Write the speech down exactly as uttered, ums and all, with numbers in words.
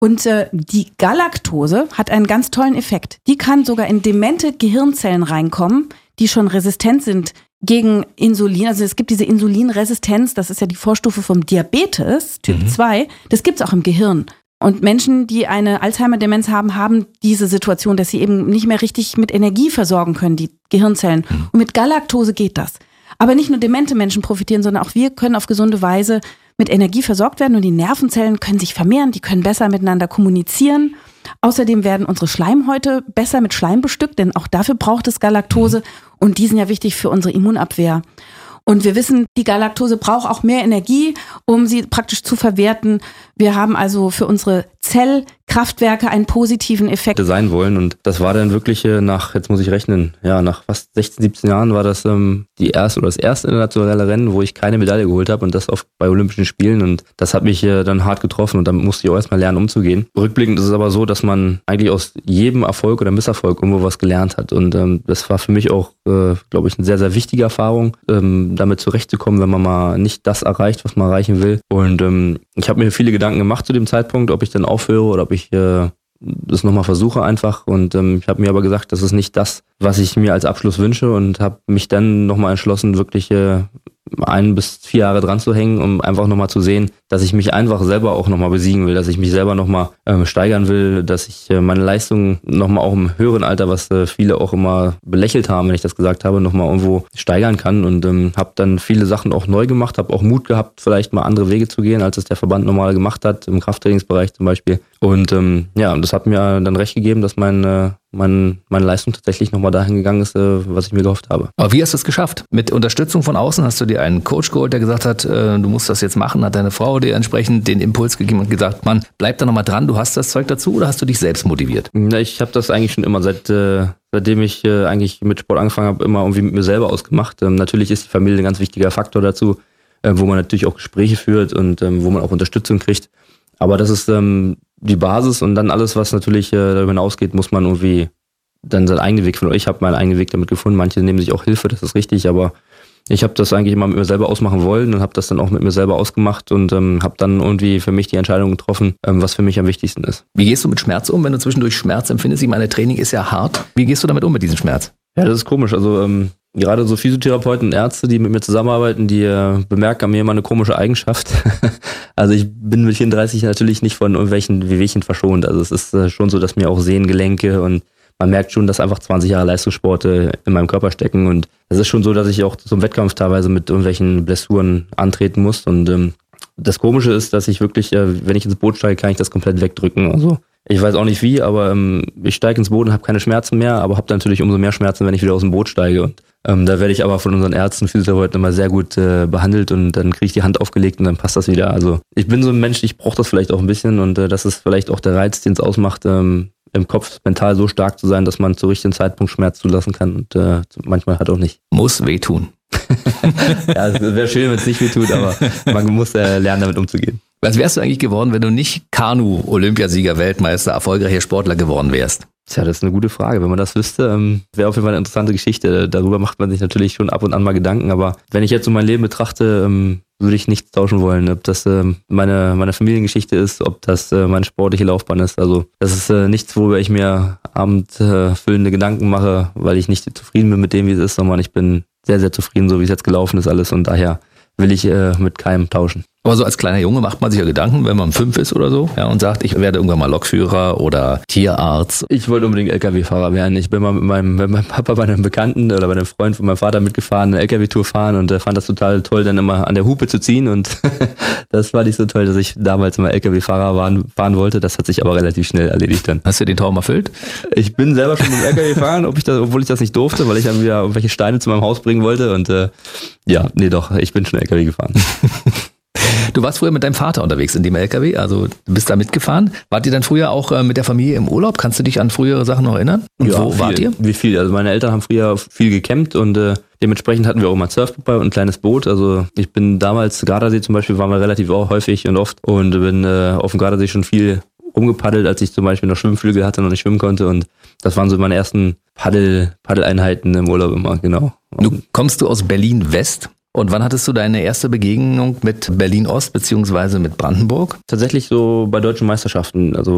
Und äh, die Galaktose hat einen ganz tollen Effekt. Die kann sogar in demente Gehirnzellen reinkommen, die schon resistent sind gegen Insulin. Also es gibt diese Insulinresistenz, das ist ja die Vorstufe vom Diabetes, Typ mhm. zwei. Das gibt es auch im Gehirn. Und Menschen, die eine Alzheimer-Demenz haben, haben diese Situation, dass sie eben nicht mehr richtig mit Energie versorgen können, die Gehirnzellen. Mhm. Und mit Galaktose geht das. Aber nicht nur demente Menschen profitieren, sondern auch wir können auf gesunde Weise mit Energie versorgt werden und die Nervenzellen können sich vermehren, die können besser miteinander kommunizieren. Außerdem werden unsere Schleimhäute besser mit Schleim bestückt, denn auch dafür braucht es Galaktose und die sind ja wichtig für unsere Immunabwehr. Und wir wissen, die Galaktose braucht auch mehr Energie, um sie praktisch zu verwerten. Wir haben also für unsere Zellkraftwerke einen positiven Effekt. Sein wollen und das war dann wirklich nach, jetzt muss ich rechnen, ja, nach fast sechzehn, siebzehn Jahren war das ähm, die erste oder das erste internationale Rennen, wo ich keine Medaille geholt habe und das auf, bei Olympischen Spielen und das hat mich äh, dann hart getroffen und damit musste ich auch erstmal lernen, umzugehen. Rückblickend ist es aber so, dass man eigentlich aus jedem Erfolg oder Misserfolg irgendwo was gelernt hat und ähm, das war für mich auch, äh, glaube ich, eine sehr, sehr wichtige Erfahrung, ähm, damit zurechtzukommen, wenn man mal nicht das erreicht, was man erreichen will und ähm, ich habe mir viele Gedanken gemacht zu dem Zeitpunkt, ob ich dann aufhöre oder ob ich äh, das nochmal versuche einfach und ähm, ich habe mir aber gesagt, das ist nicht das, was ich mir als Abschluss wünsche und habe mich dann nochmal entschlossen, wirklich äh, ein bis vier Jahre dran zu hängen, um einfach nochmal zu sehen, dass ich mich einfach selber auch nochmal besiegen will, dass ich mich selber nochmal ähm, steigern will, dass ich äh, meine Leistung nochmal auch im höheren Alter, was äh, viele auch immer belächelt haben, wenn ich das gesagt habe, nochmal irgendwo steigern kann und ähm, habe dann viele Sachen auch neu gemacht, habe auch Mut gehabt, vielleicht mal andere Wege zu gehen, als es der Verband normal gemacht hat, im Krafttrainingsbereich zum Beispiel und ähm, ja, das hat mir dann recht gegeben, dass mein äh, Mein, meine Leistung tatsächlich nochmal dahin gegangen ist, äh, was ich mir gehofft habe. Aber wie hast du es geschafft? Mit Unterstützung von außen hast du dir einen Coach geholt, der gesagt hat, äh, du musst das jetzt machen, hat deine Frau dir entsprechend den Impuls gegeben und gesagt, Mann, bleib da nochmal dran, du hast das Zeug dazu oder hast du dich selbst motiviert? Na, ich habe das eigentlich schon immer, seit, äh, seitdem ich äh, eigentlich mit Sport angefangen habe, immer irgendwie mit mir selber ausgemacht. Ähm, natürlich ist die Familie ein ganz wichtiger Faktor dazu, äh, wo man natürlich auch Gespräche führt und ähm, wo man auch Unterstützung kriegt. Aber das ist ähm, die Basis und dann alles, was natürlich äh, darüber hinausgeht, muss man irgendwie dann seinen eigenen Weg finden. Ich habe meinen eigenen Weg damit gefunden. Manche nehmen sich auch Hilfe, das ist richtig, aber ich habe das eigentlich immer mit mir selber ausmachen wollen und habe das dann auch mit mir selber ausgemacht und ähm, habe dann irgendwie für mich die Entscheidung getroffen, ähm, was für mich am wichtigsten ist. Wie gehst du mit Schmerz um, wenn du zwischendurch Schmerz empfindest? Ich meine, Training ist ja hart. Wie gehst du damit um mit diesem Schmerz? Ja, das ist komisch. Also ähm, gerade so Physiotherapeuten und Ärzte, die mit mir zusammenarbeiten, die äh, bemerken an mir immer eine komische Eigenschaft. Also ich bin mit vierunddreißig natürlich nicht von irgendwelchen Wehwehchen verschont. Also es ist äh, schon so, dass mir auch Sehnengelenke und man merkt schon, dass einfach zwanzig Jahre Leistungssport äh, in meinem Körper stecken und es ist schon so, dass ich auch zum Wettkampf teilweise mit irgendwelchen Blessuren antreten muss und ähm, das Komische ist, dass ich wirklich, äh, wenn ich ins Boot steige, kann ich das komplett wegdrücken. Also ich weiß auch nicht wie, aber ähm, ich steige ins Boot und habe keine Schmerzen mehr, aber habe natürlich umso mehr Schmerzen, wenn ich wieder aus dem Boot steige und ähm, da werde ich aber von unseren Ärzten, Physiotherapeuten immer sehr gut äh, behandelt und dann kriege ich die Hand aufgelegt und dann passt das wieder. Also ich bin so ein Mensch, ich brauche das vielleicht auch ein bisschen und äh, das ist vielleicht auch der Reiz, den es ausmacht, ähm, im Kopf mental so stark zu sein, dass man zu richtigen Zeitpunkt Schmerz zulassen kann und äh, manchmal halt auch nicht. Muss wehtun. Ja, es wäre schön, wenn es nicht wehtut, aber man muss äh, lernen, damit umzugehen. Was wärst du eigentlich geworden, wenn du nicht Kanu-Olympiasieger, Weltmeister, erfolgreicher Sportler geworden wärst? Tja, das ist eine gute Frage. Wenn man das wüsste, ähm, wäre auf jeden Fall eine interessante Geschichte. Darüber macht man sich natürlich schon ab und an mal Gedanken. Aber wenn ich jetzt so mein Leben betrachte, ähm, würde ich nichts tauschen wollen. Ob das ähm, meine, meine Familiengeschichte ist, ob das äh, meine sportliche Laufbahn ist. Also das ist äh, nichts, worüber ich mir abendfüllende äh, Gedanken mache, weil ich nicht zufrieden bin mit dem, wie es ist, sondern ich bin sehr, sehr zufrieden, so wie es jetzt gelaufen ist alles. Und daher will ich äh, mit keinem tauschen. Aber so als kleiner Junge macht man sich ja Gedanken, wenn man fünf ist oder so, ja, und sagt, ich werde irgendwann mal Lokführer oder Tierarzt. Ich wollte unbedingt L K W-Fahrer werden. Ich bin mal mit meinem, mit meinem Papa bei einem Bekannten oder bei einem Freund von meinem Vater mitgefahren, eine L K W-Tour fahren und äh, fand das total toll, dann immer an der Hupe zu ziehen und das war nicht so toll, dass ich damals mal L K W-Fahrer fahren, fahren wollte. Das hat sich aber relativ schnell erledigt dann. Hast du den Traum erfüllt? Ich bin selber schon mit dem L K W gefahren, ob ich das, obwohl ich das nicht durfte, weil ich dann wieder irgendwelche Steine zu meinem Haus bringen wollte und äh, ja, nee doch, ich bin schon L K W gefahren. Du warst früher mit deinem Vater unterwegs in dem L K W, also du bist da mitgefahren. Wart ihr dann früher auch äh, mit der Familie im Urlaub? Kannst du dich an frühere Sachen noch erinnern? Und ja, wo viel, wart ihr? Wie viel? Also meine Eltern haben früher viel gecampt und äh, dementsprechend hatten wir auch immer ein Surfboot bei und ein kleines Boot. Also ich bin damals, Gardasee zum Beispiel, waren wir relativ auch häufig und oft und bin äh, auf dem Gardasee schon viel rumgepaddelt, als ich zum Beispiel noch Schwimmflügel hatte und nicht schwimmen konnte und das waren so meine ersten Paddel, Paddeleinheiten im Urlaub immer, genau. Du kommst du aus Berlin-West? Und wann hattest du deine erste Begegnung mit Berlin-Ost beziehungsweise mit Brandenburg? Tatsächlich so bei deutschen Meisterschaften. Also